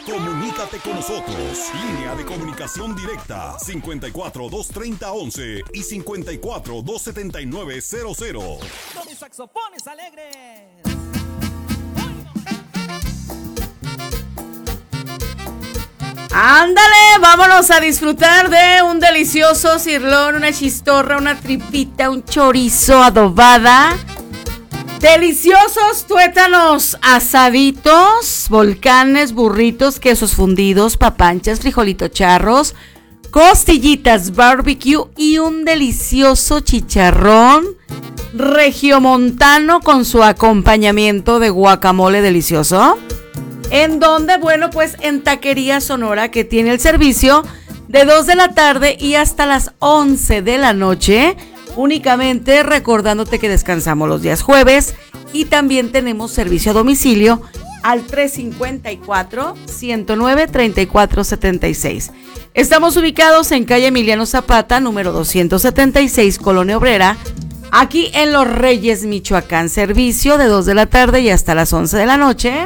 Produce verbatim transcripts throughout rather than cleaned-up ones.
Comunícate con nosotros. Línea de comunicación directa cincuenta y cuatro, doscientos treinta, once y cincuenta y cuatro, doscientos setenta y nueve, cero cero. Con mis saxofones alegres. Ándale, vámonos a disfrutar de un delicioso cirlón, una chistorra, una tripita, un chorizo adobada. Deliciosos tuétanos asaditos, volcanes, burritos, quesos fundidos, papanchas, frijolitos charros, costillitas barbecue y un delicioso chicharrón regiomontano con su acompañamiento de guacamole delicioso. En donde, bueno, pues en Taquería Sonora, que tiene el servicio de dos de la tarde y hasta las once de la noche. Únicamente recordándote que descansamos los días jueves y también tenemos servicio a domicilio al tres cinco cuatro, ciento nueve, treinta y cuatro setenta y seis. Estamos ubicados en calle Emiliano Zapata, número doscientos setenta y seis, Colonia Obrera, aquí en Los Reyes, Michoacán. Servicio de dos de la tarde y hasta las once de la noche.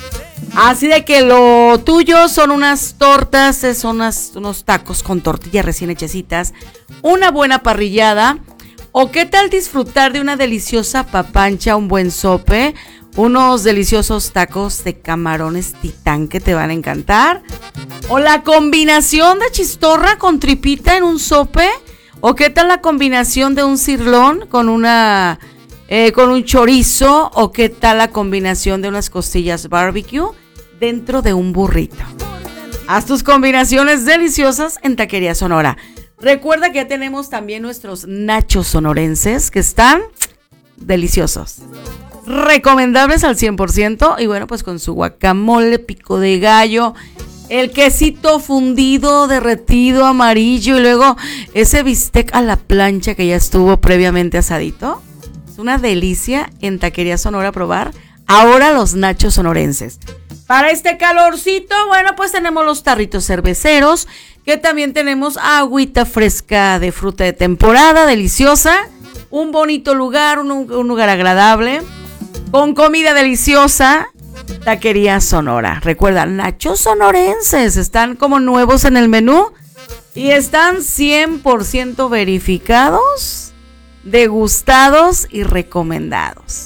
Así de que lo tuyo son unas tortas, son unas, unos tacos con tortillas recién hechecitas, una buena parrillada, o qué tal disfrutar de una deliciosa papancha, un buen sope, unos deliciosos tacos de camarones titán que te van a encantar, o la combinación de chistorra con tripita en un sope, o qué tal la combinación de un cirlón con una eh, con un chorizo, o qué tal la combinación de unas costillas barbecue dentro de un burrito. Haz tus combinaciones deliciosas en Taquería Sonora. Recuerda que ya tenemos también nuestros nachos sonorenses que están deliciosos, recomendables al cien por ciento, y bueno, pues con su guacamole, pico de gallo, el quesito fundido, derretido, amarillo, y luego ese bistec a la plancha que ya estuvo previamente asadito. Es una delicia en Taquería Sonora probar ahora los nachos sonorenses. Para este calorcito, bueno, pues tenemos los tarritos cerveceros, que también tenemos agüita fresca de fruta de temporada, deliciosa, un bonito lugar, un, un lugar agradable, con comida deliciosa. Taquería Sonora. Recuerda, nachos sonorenses, están como nuevos en el menú y están cien por ciento verificados, degustados y recomendados.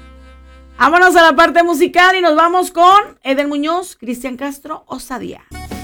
Vámonos a la parte musical y nos vamos con Eden Muñoz, Cristian Castro, Osadía.